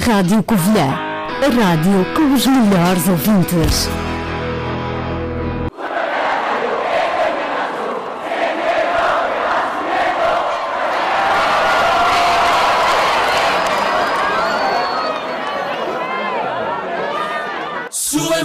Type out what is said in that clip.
Rádio Covilhã, a rádio com os melhores ouvintes.